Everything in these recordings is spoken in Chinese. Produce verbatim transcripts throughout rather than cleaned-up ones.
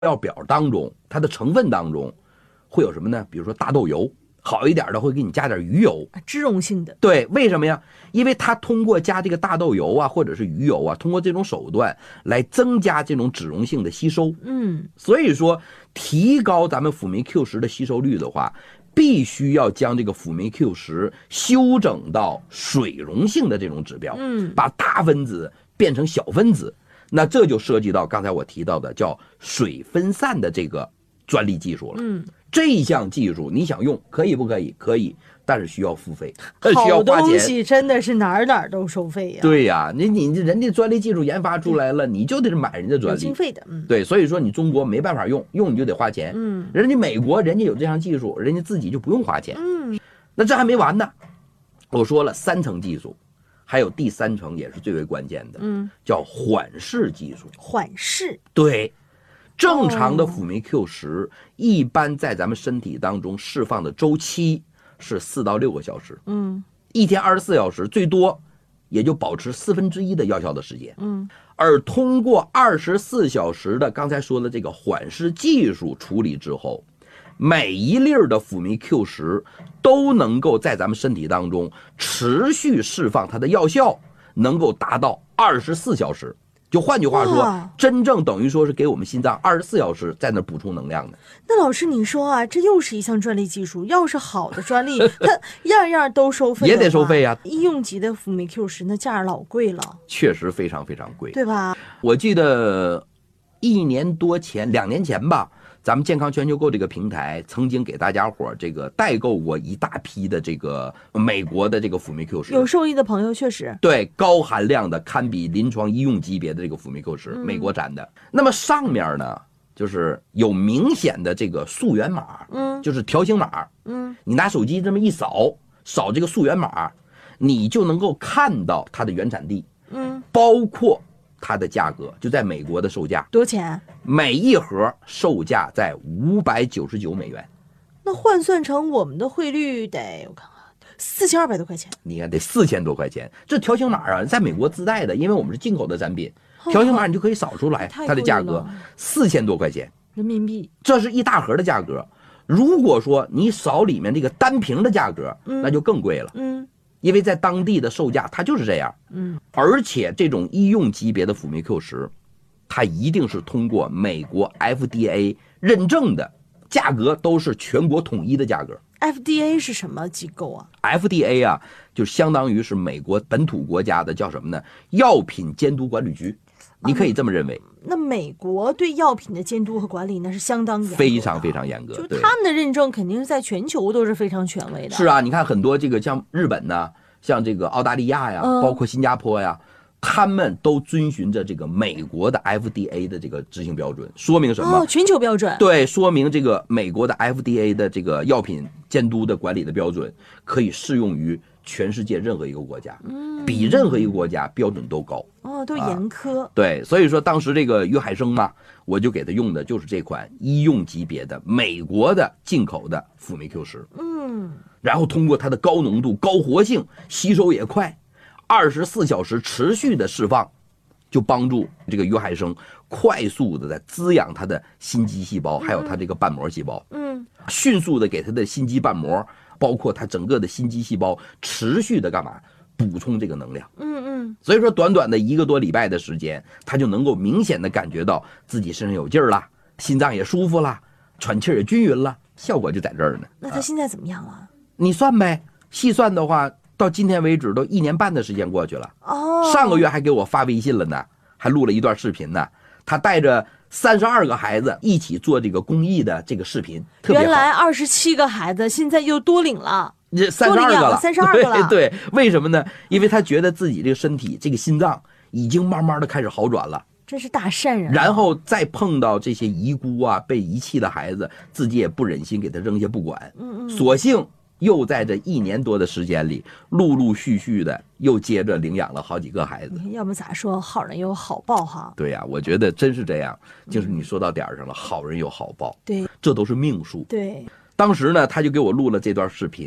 料表当中，它的成分当中会有什么呢？比如说大豆油，好一点的会给你加点鱼油， 脂溶性的。 对，为什么呀？因为它通过加这个大豆油啊，或者是鱼油啊，通过这种手段来增加这种脂溶性的吸收。 嗯， 所以说提高咱们辅酶 Q 十的吸收率的话，必须要将这个辅酶 Q 十修整到水溶性的这种指标， 嗯， 把大分子变成小分子。那这就涉及到刚才我提到的叫水分散的这个专利技术了。 嗯， 这一项技术你想用可以不可以？可以，但是需要付费，需要好花钱。 东西真的是哪儿哪儿都收费呀。 对呀，你你人家专利技术研发出来了，你就得是买人家专利， 有经费的。嗯， 对，所以说你中国没办法用，用你就得花钱。 嗯， 人家美国人家有这项技术，人家自己就不用花钱。 嗯， 那这还没完呢，我说了三层技术。还有第三层也是最为关键的， 嗯， 叫缓释技术。 缓释， 对，正常的辅酶 Q 十、哦、一般在咱们身体当中释放的周期是四到六个小时， 嗯， 一天二十四小时，最多也就保持四分之一的药效的时间， 嗯， 而通过二十四小时的刚才说的这个缓释技术处理之后。每一粒的辅酶 Q 十都能够在咱们身体当中持续释放它的药效，能够达到二十四小时。就换句话说，真正等于说是给我们心脏二十四小时在那补充能量的。 那老师你说啊，这又是一项专利技术，要是好的专利，它样样都收费， 也得收费呀、啊。 医用级的辅酶 Q 十那价儿老贵了， 确实非常非常贵， 对吧？ 我记得一年多前，两年前吧。咱们健康全球购这个平台曾经给大家伙这个代购过一大批的这个美国的这个辅酶 Q 十， 有受益的朋友确实对高含量的堪比临床医用级别的这个辅酶 Q 十、嗯，美国产的。那么上面呢，就是有明显的这个溯源码， 嗯， 就是条形码， 嗯， 你拿手机这么一扫，扫这个溯源码，你就能够看到它的原产地， 嗯， 包括。它的价格就在美国的售价多钱？ 每一盒售价在五百九十九美元， 那换算成我们的汇率得我看看，四千二百多块钱。 你看得四千多块钱，这条形码啊，在美国自带的，因为我们是进口的产品，条形码你就可以扫出来，它的价格四千多块钱人民币， 这是一大盒的价格。如果说你扫里面这个单瓶的价格， 嗯、 那就更贵了， 嗯。 因为在当地的售价它就是这样， 嗯， 而且这种医用级别的辅酶 Q 十，它一定是通过美国 F D A 认证的，价格都是全国统一的价格。 F D A 是什么机构啊 ？F D A 啊，就相当于是美国本土国家的叫什么呢？药品监督管理局，你可以这么认为。 嗯、那美国对药品的监督和管理那是相当严格的， 非常非常严格。 就他们的认证肯定是在全球都是非常权威的。 是啊，你看很多这个像日本呢，像这个澳大利亚呀， 嗯、 包括新加坡呀。他们都遵循着这个美国的 F D A 的这个执行标准，说明什么？ 哦，全球标准。 对，说明这个美国的 F D A 的这个药品监督的管理的标准可以适用于全世界任何一个国家， 嗯， 比任何一个国家标准都高。 哦，都严苛、 啊。对，所以说当时这个约海生嘛，我就给他用的就是这款医用级别的美国的进口的辅酶 Q 十。 嗯， 然后通过它的高浓度、高活性，吸收也快。二十四小时持续的释放，就帮助这个约海生快速的在滋养它的心肌细胞，还有它这个瓣膜细胞， 嗯， 迅速的给它的心肌瓣膜，包括它整个的心肌细胞，持续的干嘛？补充这个能量， 嗯嗯。 所以说，短短的一个多礼拜的时间，他就能够明显的感觉到自己身上有劲儿了，心脏也舒服了，喘气也均匀了，效果就在这儿呢。 那他现在怎么样了？ 啊、你算呗，细算的话。到今天为止都一年半的时间过去了， 哦， 上个月还给我发微信了呢，还录了一段视频呢。他带着三十二个孩子一起做这个公益的这个视频，特别好。 原来二十七个孩子，现在又多领了， 这三十二个了， 三十二个了。 对对，为什么呢？因为他觉得自己这个身体、这个心脏已经慢慢的开始好转了。 真是大善人、啊。 然后再碰到这些遗孤啊、被遗弃的孩子，自己也不忍心给他扔下不管， 嗯嗯， 索性。又在这一年多的时间里，陆陆续续的又接着领养了好几个孩子。 要么咋说，好人有好报哈。 对呀、啊，我觉得真是这样，就是你说到点儿上了，好人有好报。 对， 这都是命数。 对， 当时呢，他就给我录了这段视频，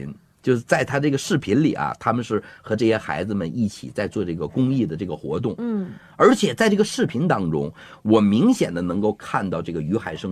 就是在他这个视频里啊，他们是和这些孩子们一起在做这个公益的这个活动。 嗯， 而且在这个视频当中，我明显的能够看到这个于海生